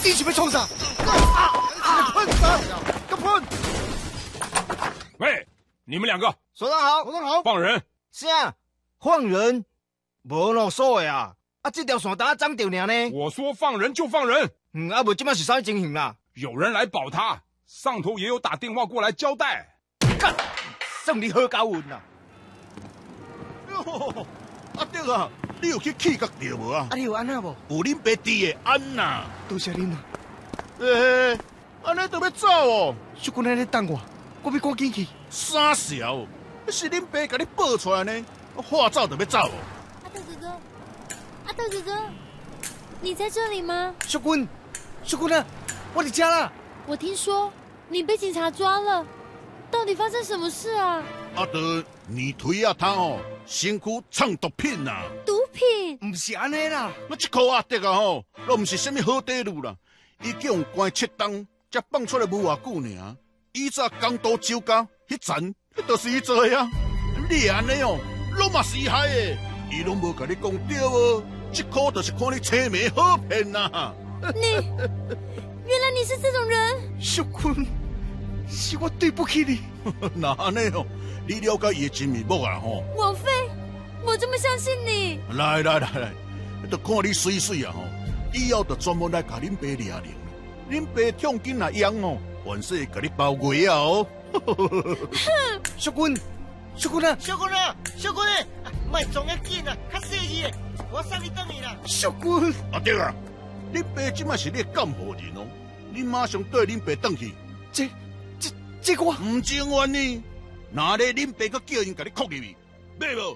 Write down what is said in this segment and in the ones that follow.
你是要创啥？喷啥？个喷！ 喂，你们两个， 所长好，所长好， 放人！ 是啊，放人，无咯所谓啊，这条线单涨掉尔呢。 我说放人就放人。 无即摆是啥情形啦？ 有人来保他，上头也有打电话过来交代。 干，算你好高运啦！ 阿德啊，你有去气角着无啊？ 你有安那无？ 有恁爸弟的安呐。 多谢恁啦。 安尼就要走哦？ 小君安尼等我，我要赶紧去。 傻小，是恁爸甲你报出来呢，话走就要走哦。 阿德哥哥，阿德哥哥，你在这里吗？ 小君啊，我在家啦。 我听说你被警察抓了，到底发生什么事啊？ 阿德，你推啊他哦，身躯藏毒品呐。 毒品？ 唔是安尼啦， 那这颗阿德啊吼，都唔是什么好地路啦，伊叫人关7档，才放出来无偌久尔。以早港岛酒家迄层，迄都是伊做的啊。你安尼哦，拢嘛是害的，伊拢无甲你讲对哦。这颗就是看你青梅好骗呐。 原来你是这种人。 小君，是我对不起你。 那安尼哦，你了解伊的真面目啊吼。 王妃，我这么相信你。 来，就看你水水啊吼，以后就专门来甲恁爸掠灵，恁爸痛紧来养哦，完事甲你包围啊哦。 小君啊， 小君，卖撞得紧啊，较细意的，我送你转去啦。 小君， 阿德啊，恁爸即摆是你的监护人哦，你马上带恁爸转去。 这个我唔情愿呢，哪里恁爸佮叫人甲你扣入去，买无？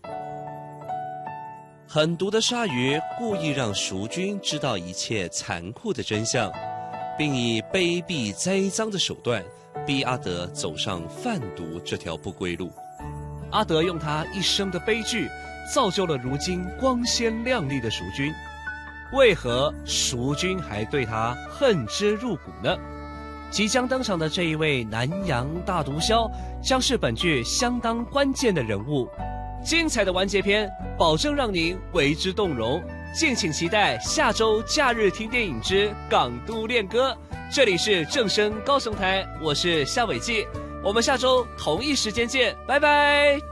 狠毒的鲨鱼故意让淑君知道一切残酷的真相，并以卑鄙栽赃的手段逼阿德走上贩毒这条不归路。阿德用他一生的悲剧，造就了如今光鲜亮丽的淑君。为何淑君还对他恨之入骨呢？即将登场的这一位南洋大毒枭，将是本剧相当关键的人物。精彩的完结篇，保证让您为之动容。敬请期待下周假日听电影之港都恋歌。这里是正声高雄台，我是夏伟记，我们下周同一时间见，拜拜。